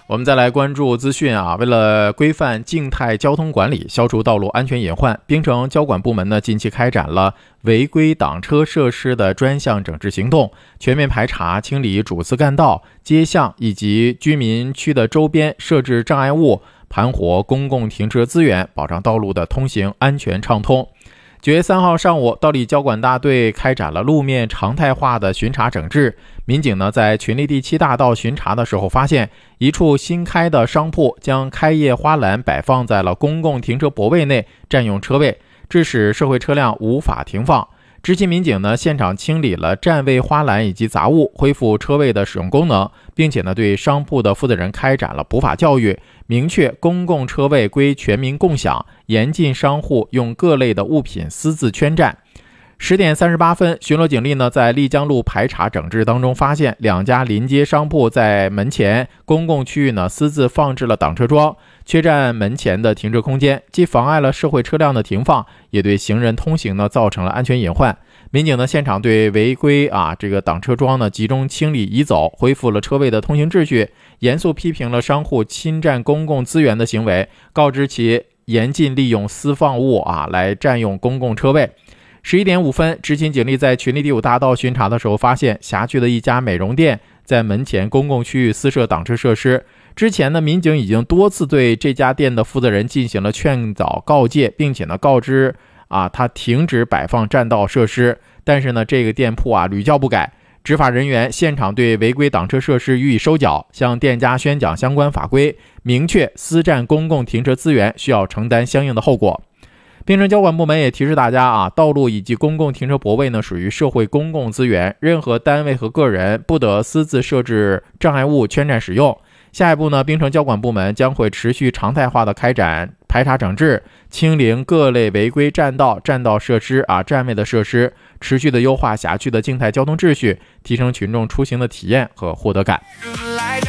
我们再来关注资讯啊，为了规范静态交通管理，消除道路安全隐患，槟城交管部门呢近期开展了违规挡车设施的专项整治行动，全面排查清理主次干道、街巷以及居民区的周边设置障碍物，盘活公共停车资源，保障道路的通行安全畅通。9月3号上午，道里交管大队开展了路面常态化的巡查整治。民警呢在群力第7大道巡查的时候，发现一处新开的商铺将开业花篮摆放在了公共停车泊位内，占用车位，致使社会车辆无法停放。执勤民警呢现场清理了占位花篮以及杂物，恢复车位的使用功能，并且呢对商铺的负责人开展了普法教育，明确公共车位归全民共享，严禁商户用各类的物品私自圈占。10点38分，巡逻警力呢在丽江路排查整治当中发现2家临街商铺在门前公共区域呢私自放置了挡车桩，缺占门前的停车空间，既妨碍了社会车辆的停放，也对行人通行呢造成了安全隐患。民警呢现场对违规这个挡车桩呢集中清理移走，恢复了车位的通行秩序，严肃批评了商户侵占公共资源的行为，告知其严禁利用私放物来占用公共车位。11点5分，执勤警力在群力第5大道巡查的时候，发现辖区的一家美容店在门前公共区域私设挡车设施。之前呢，民警已经多次对这家店的负责人进行了劝导告诫，并且呢告知他停止摆放占道设施，但是呢这个店铺屡教不改。执法人员现场对违规挡车设施予以收缴，向店家宣讲相关法规，明确私占公共停车资源需要承担相应的后果。槟城交管部门也提示大家道路以及公共停车泊位呢属于社会公共资源，任何单位和个人不得私自设置障碍物圈占使用。下一步呢，槟城交管部门将会持续常态化的开展排查整治，清零各类违规占道设施占位的设施，持续的优化辖区的静态交通秩序，提升群众出行的体验和获得感。